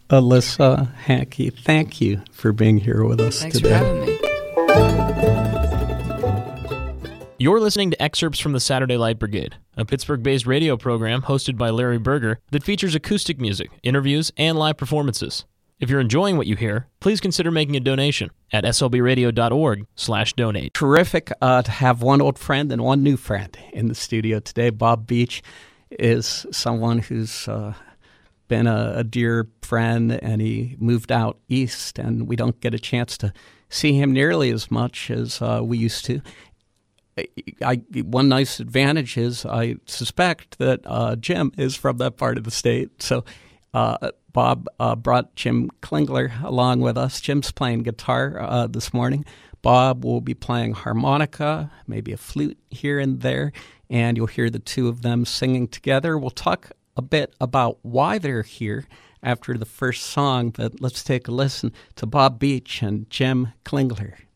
Alyssa Hankey, thank you for being here with us Thanks today. for having me. You're listening to excerpts from the Saturday Light Brigade, a Pittsburgh-based radio program hosted by Larry Berger that features acoustic music, interviews, and live performances. If you're enjoying what you hear, please consider making a donation at slbradio.org/donate. Terrific to have one old friend and one new friend in the studio today. Bob Beach is someone who's been a dear friend, and he moved out east, and we don't get a chance to see him nearly as much as we used to. One nice advantage is I suspect that Jim is from that part of the state, so Bob brought Jim Klingler along with us. Jim's playing guitar this morning. Bob will be playing harmonica, maybe a flute here and there, and you'll hear the two of them singing together. We'll talk a bit about why they're here after the first song, but let's take a listen to Bob Beach and Jim Klingler.